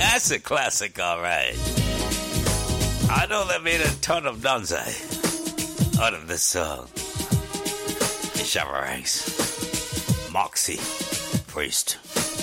That's a classic, all right. I know they made a ton of danzai out of this song. Java Ranks, Moxie, Priest.